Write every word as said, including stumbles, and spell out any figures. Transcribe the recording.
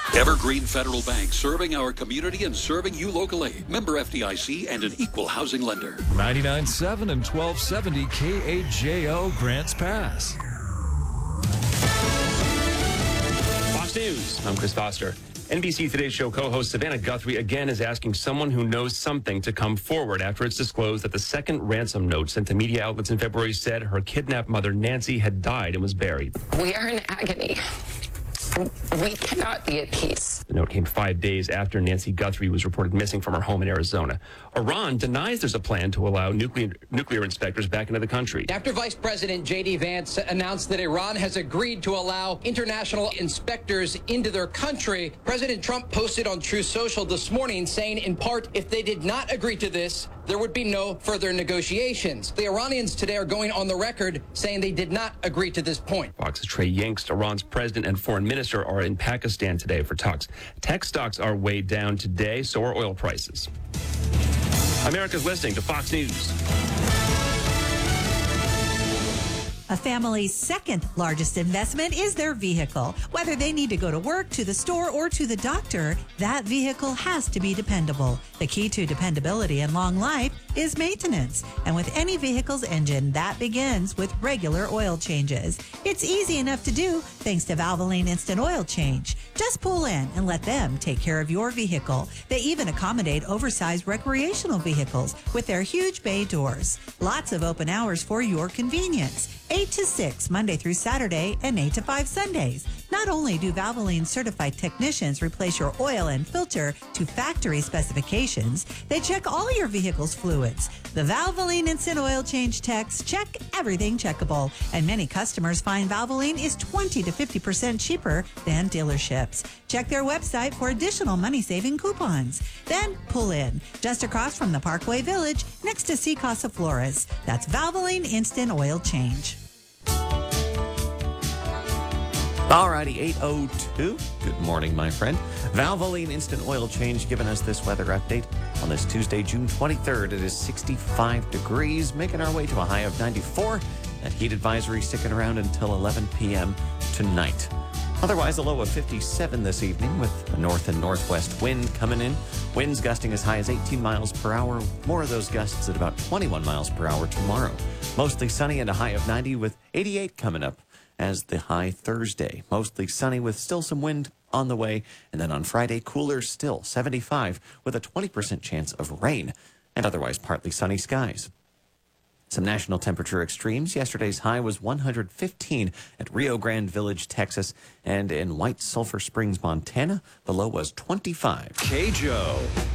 Evergreen Federal Bank, serving our community and serving you locally. Member F D I C and an equal housing lender. ninety-nine point seven and twelve seventy K A J O Grants Pass. Fox News, I'm Chris Foster. N B C Today's Show co-host Savannah Guthrie again is asking someone who knows something to come forward after it's disclosed that the second ransom note sent to media outlets in February said her kidnapped mother Nancy had died and was buried. We are in agony. We cannot be at peace. The note came five days after Nancy Guthrie was reported missing from her home in Arizona. Iran denies there's a plan to allow nuclear nuclear inspectors back into the country. After Vice President J D. Vance announced that Iran has agreed to allow international inspectors into their country, President Trump posted on Truth Social this morning saying, in part, if they did not agree to this, there would be no further negotiations. The Iranians today are going on the record saying they did not agree to this point. Fox's Trey Yingst, Iran's president and foreign minister, are in Pakistan today for talks. Tech stocks are way down today, so are oil prices. America's listening to Fox News. A family's second largest investment is their vehicle. Whether they need to go to work, to the store, or to the doctor, that vehicle has to be dependable. The key to dependability and long life is maintenance. And with any vehicle's engine, that begins with regular oil changes. It's easy enough to do thanks to Valvoline Instant Oil Change. Just pull in and let them take care of your vehicle. They even accommodate oversized recreational vehicles with their huge bay doors. Lots of open hours for your convenience. eight to six Monday through Saturday and eight to five Sundays. Not only do Valvoline certified technicians replace your oil and filter to factory specifications, they check all your vehicle's fluids. The Valvoline Instant Oil Change techs check everything checkable, and many customers find Valvoline is twenty to fifty percent cheaper than dealerships. Check their website for additional money-saving coupons. Then pull in, just across from the Parkway Village, next to Sea Casa Flores. That's Valvoline Instant Oil Change. Alrighty, eight oh two. Good morning, my friend. Valvoline Instant Oil Change giving us this weather update. On this Tuesday, June twenty-third, it is sixty-five degrees, making our way to a high of ninety-four. That heat advisory sticking around until eleven p.m. tonight. Otherwise, a low of fifty-seven this evening with a north and northwest wind coming in. Winds gusting as high as eighteen miles per hour. More of those gusts at about twenty-one miles per hour tomorrow. Mostly sunny and a high of ninety with eighty-eight coming up as the high Thursday. Mostly sunny with still some wind on the way. And then on Friday, cooler still, seventy-five with a twenty percent chance of rain and otherwise partly sunny skies. Some national temperature extremes. Yesterday's high was one hundred fifteen at Rio Grande Village, Texas, and in White Sulphur Springs, Montana, the low was twenty-five. K J O.